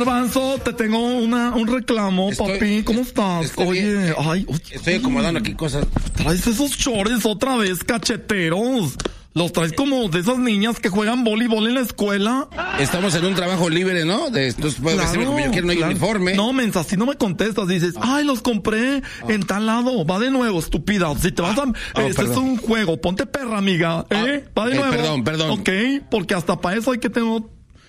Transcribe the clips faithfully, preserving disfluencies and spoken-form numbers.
Garbanzo, te tengo una, un reclamo, estoy, papi. ¿Cómo estás? Estoy oye, bien, ay, oye, estoy acomodando aquí cosas. Traes esos shorts otra vez, cacheteros. Los traes como de esas niñas que juegan voleibol en la escuela. Estamos en un trabajo libre, ¿no? De estos, puedo claro, decirme como yo quiero, no hay claro. uniforme. No, mensa, si no me contestas, dices, ah. ay, los compré ah. en tal lado. Va de nuevo, estúpida. Si te vas a... Ah, este oh, es un juego, ponte perra, amiga. ¿Eh? Ah, Va de eh, nuevo. Perdón, perdón. Ok, porque hasta para eso hay que tener...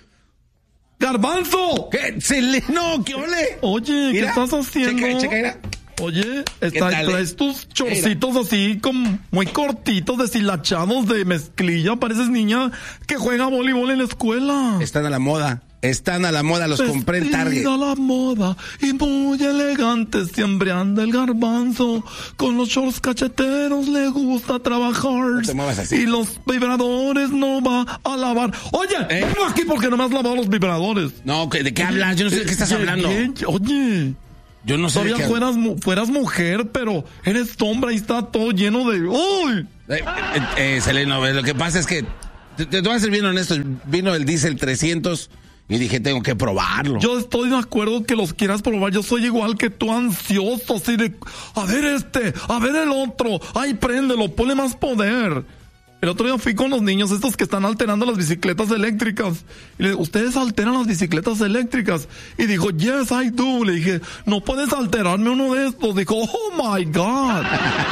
¡Garbanzo! ¿Qué? Se le... No, ¿qué ole? Oye, mira, ¿qué estás haciendo? Checa, checa, mira. Oye, está, tal, traes eh? tus chorcitos así como muy cortitos, deshilachados de mezclilla. Pareces niña que juega voleibol en la escuela. Están a la moda. Están a la moda, los Vestida compré en Target. a la moda y muy elegante, siempre anda el Garbanzo. Con los shorts cacheteros le gusta trabajar. No te muevas así. Y los vibradores no va a lavar. Oye, ¿Eh? vengo aquí porque no me has lavado los vibradores. No, ¿de qué hablas? Yo no sé de qué estás Llegué, hablando. Oye... Yo no sé. Todavía qué... fueras, fueras mujer, pero eres hombre y está todo lleno de... ¡Uy! Eh, eh, eh, Seleno, lo que pasa es que, te, te voy a ser bien honesto, vino el diésel trescientos y dije, tengo que probarlo. Yo estoy de acuerdo que los quieras probar, yo soy igual que tú, ansioso, así de... A ver este, a ver el otro, ay, préndelo, ponle más poder. El otro día fui con los niños estos que están alterando las bicicletas eléctricas. Y le dije, ¿ustedes alteran las bicicletas eléctricas? Y dijo, yes, I do. Le dije, no puedes alterarme uno de estos. Dijo, oh my God.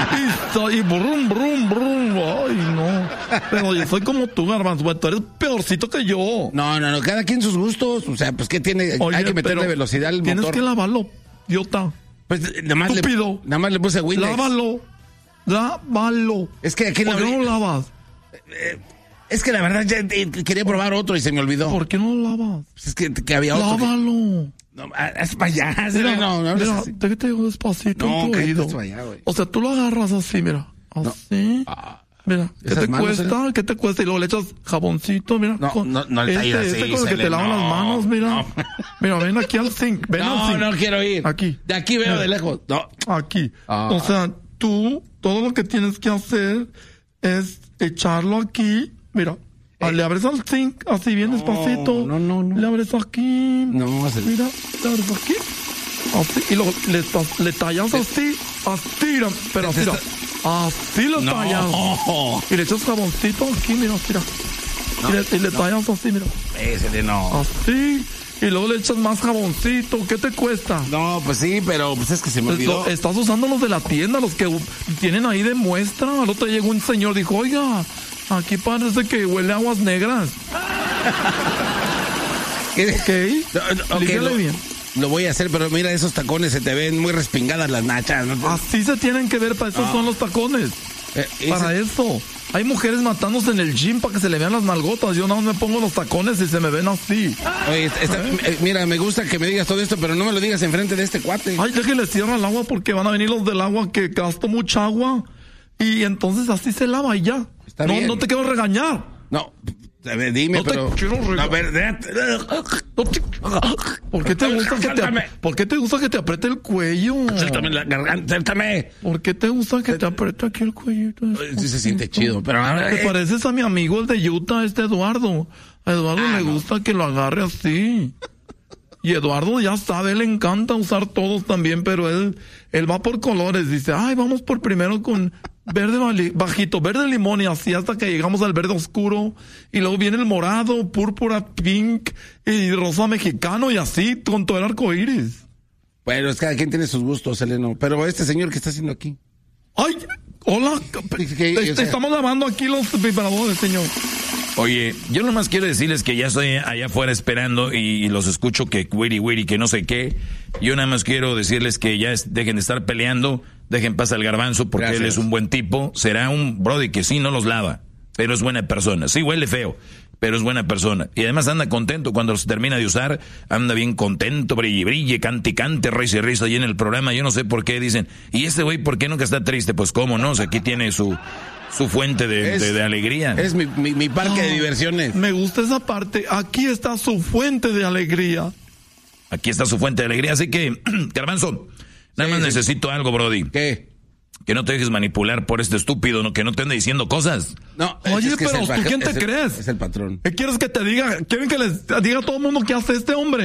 y, y brum, brum, brum. Ay, no. Pero yo soy como tú, Garbanzo. Tú eres peorcito que yo. No, no, no. Cada quien sus gustos. O sea, pues, ¿qué tiene? Oye, hay que meterle velocidad al tienes motor. Tienes que lavarlo, idiota. Pues, nada más Estúpido. le, nada más le puse Windex. Lávalo. Lávalo. Es que aquí ¿Por qué no lo lavas? Eh, es que la verdad ya eh, quería probar otro y se me olvidó. ¿Por qué no lo lavas? Pues es que, que había otro. Lávalo. Que... No, haz para allá. Mira, no, no, mira, así. te, te digo despacito no, en tu oído. Allá, o sea, tú lo agarras así, mira. Así. No. Ah, mira, ¿qué te manos, cuesta? ¿eh? ¿Qué te cuesta? Y luego le echas jaboncito, mira. No, con no, no le este, así, este con el que te lavan no, las manos, mira. No. Mira, ven aquí al zinc. Ven no, al zinc. no quiero ir. Aquí. De aquí veo mira. de lejos. No. Aquí. Ah. O sea, tú, todo lo que tienes que hacer es echarlo aquí. Mira. Eh. Le abres al zinc, así bien no, despacito. No, no, no. Le abres aquí. No, se... Mira, le abres aquí. Así, y luego le, le tallas así, así, pero así, así lo no. tallas. Y le echas jaboncito aquí, mira, mira. No, y le, y le no. tallas así, mira. Ese no. Así. Y luego le echas más jaboncito. ¿Qué te cuesta? No, pues sí, pero pues es que se me olvidó. Estás usando los de la tienda, los que tienen ahí de muestra. Al otro llegó un señor, dijo, oiga, aquí parece que huele a aguas negras. ¿Qué? Ok. No, okay lo, bien. Lo voy a hacer, pero mira, esos tacones se te ven muy respingadas las nachas. ¿No? Así se tienen que ver, para eso no. son los tacones. Eh, para ese... eso. Hay mujeres matándose en el gym para que se le vean las nalgotas. Yo no me pongo los tacones y se me ven así. Oye, está, ¿Eh? mira, me gusta que me digas todo esto, pero no me lo digas enfrente de este cuate. Ay, déjale cierra el agua porque van a venir los del agua que gasto mucha agua. Y entonces así se lava y ya. Está no, bien. No te quiero regañar. No, dime, no pero... te quiero regañar. A ver, no te... ¿Por qué te gusta que te, ¿Por qué te gusta que te apriete el cuello? Suéltame la garganta, suéltame. ¿Por qué te gusta que te apriete aquí el cuello? Sí se siente chido, pero... Te eh. pareces a mi amigo el de Utah, este Eduardo. A Eduardo ah, le no. gusta que lo agarre así. Y Eduardo ya sabe, le encanta usar todos también, pero él, él va por colores. Dice, ay, vamos por primero con verde bajito, verde limón y así hasta que llegamos al verde oscuro. Y luego viene el morado, púrpura, pink y rosa mexicano y así con todo el arco iris. Bueno, es que cada quien tiene sus gustos, Seleno. Pero este señor, ¿qué está haciendo aquí? Ay, hola. ¿Qué, qué, te, te estamos lavando aquí los vibradores, señor. Oye, yo nomás quiero decirles que ya estoy allá afuera esperando y, y los escucho que wiri wiri, que no sé qué. Yo nada más quiero decirles que ya es, dejen de estar peleando, dejen pasar al Garbanzo porque Gracias. Él es un buen tipo. Será un brody que sí no los lava, pero es buena persona. Sí huele feo, pero es buena persona. Y además anda contento cuando se termina de usar, anda bien contento, brille, brille, cante, cante, risa y risa. Y en el programa yo no sé por qué dicen, ¿y este güey por qué nunca está triste? Pues cómo no, o sea, aquí tiene su... su fuente de, es, de, de alegría. Es mi, mi, mi parque oh, de diversiones. Me gusta esa parte. Aquí está su fuente de alegría. Aquí está su fuente de alegría. Así que, Garbanzo, nada sí, más sí. necesito algo, brody. ¿Qué? Que no te dejes manipular por este estúpido, ¿no? Que no te ande diciendo cosas. No, Oye, es que pero ¿tú quién te es crees? El, es el patrón. ¿Qué quieres que te diga? ¿Quieren que les diga a todo el mundo qué hace este hombre?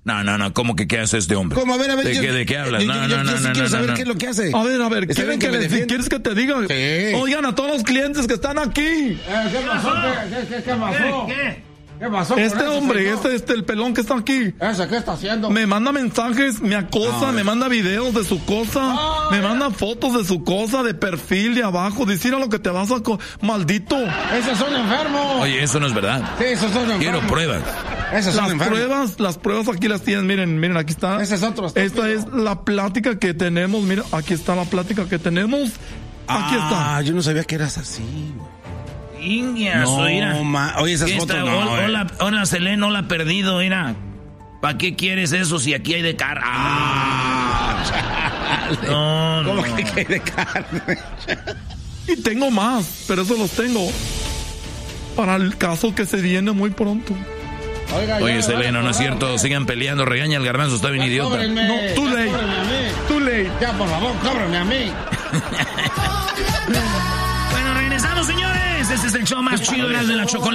No, no, no, ¿cómo que qué hace este hombre? ¿Cómo? A ver, a ver. ¿De, yo, qué, ¿De qué hablas? Yo, no, yo, no, yo, no, yo sí no, quiero no, saber no. qué es lo que hace. A ver, a ver, Está ¿quieren bien que que me les, ¿quieres que te diga? Sí. Oigan a todos los clientes que están aquí. Eh, ¿Qué pasó? ¿Qué, qué, qué pasó? ¿Qué? ¿Qué? ¿Qué pasó? con Este ese hombre, señor? este, este, el pelón que está aquí. ¿Ese qué está haciendo? Me manda mensajes, me acosa, No, me manda videos de su cosa, Ah, me ya. manda fotos de su cosa, de perfil, de abajo. Decir a lo que te vas a... co- ¡Maldito! Esos son enfermos. Oye, eso no es verdad. Sí, esos son enfermos. Quiero pruebas. Esos son Las enfermos. pruebas, las pruebas aquí las tienen, miren, miren, aquí está. Ese es otro estúpido. Esta es la plática que tenemos, mira, aquí está la plática que tenemos. Aquí Ah, está. yo no sabía que eras así, güey. Ingias, No, mira. ma... Oye, esas ¿Qué fotos está? no, Hola, eh. hola, hola, Selene, no la ha perdido, mira. ¿Para qué quieres eso si aquí hay de carne? Ah, chale. No, no. ¿Cómo que hay de carne? Y tengo más, pero eso los tengo para el caso que se viene muy pronto. Oiga, ya Oye, me Selena, van a no es cobrar, cierto. ¿qué? Sigan peleando, regaña al garbanzo, está bien Ya idiota. cóbrenme, No, too ya late. cóbrenme a mí. Too late. Ya, por favor, cóbrenme a mí. Bueno, regresamos, señores. Este es el show más chido de la chocolate.